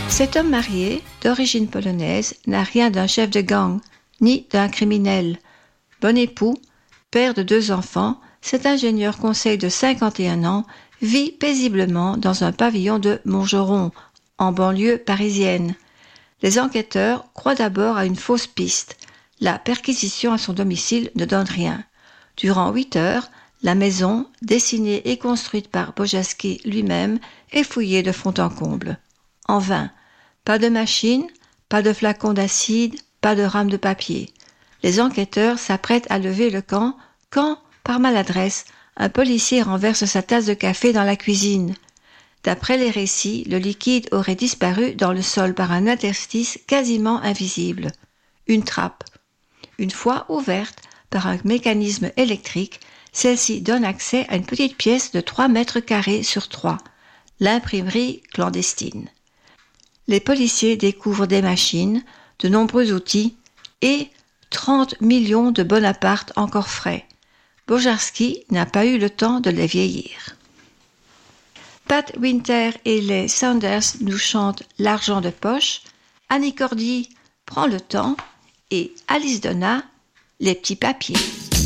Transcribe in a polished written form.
Cet homme marié, d'origine polonaise, n'a rien d'un chef de gang, ni d'un criminel. Bon époux, père de 2 enfants, cet ingénieur conseil de 51 ans vit paisiblement dans un pavillon de Montgeron, en banlieue parisienne. Les enquêteurs croient d'abord à une fausse piste. La perquisition à son domicile ne donne rien. Durant 8 heures, la maison, dessinée et construite par Bojaski lui-même, est fouillée de fond en comble. En vain. Pas de machine, pas de flacon d'acide, pas de rame de papier. Les enquêteurs s'apprêtent à lever le camp quand, par maladresse, un policier renverse sa tasse de café dans la cuisine. D'après les récits, le liquide aurait disparu dans le sol par un interstice quasiment invisible. Une trappe. Une fois ouverte par un mécanisme électrique, celle-ci donne accès à une petite pièce de 3 mètres carrés sur 3, l'imprimerie clandestine. Les policiers découvrent des machines, de nombreux outils et 30 millions de Bonaparte encore frais. Bojarski n'a pas eu le temps de les vieillir. Pat Winter et les Saunders nous chantent L'argent de poche, Annie Cordy prend le temps et Alice Donna les petits papiers.